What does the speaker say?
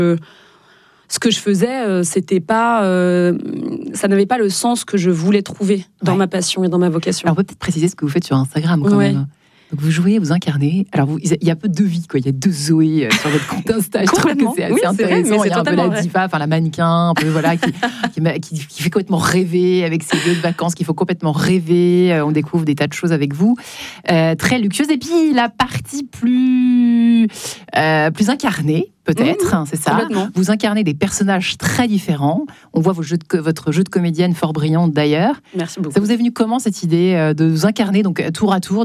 ce que je faisais, c'était pas, ça n'avait pas le sens que je voulais trouver dans ma passion et dans ma vocation. Alors, on peut peut-être préciser ce que vous faites sur Instagram quand même. Donc vous jouez, vous incarnez. Alors il y a un peu deux vies, quoi. Il y a deux Zoé sur votre compte Insta. Je trouve que c'est assez intéressant. Vrai, il y a un peu la diva, enfin la mannequin, un peu voilà, qui fait complètement rêver avec ses lieux de vacances, qu'il faut complètement rêver. On découvre des tas de choses avec vous, très luxueuse. Et puis la partie plus incarnée. Peut-être, c'est ça. Vous incarnez des personnages très différents. On voit votre jeu de comédienne fort brillante d'ailleurs. Merci beaucoup. Ça vous est venu comment cette idée de vous incarner donc tour à tour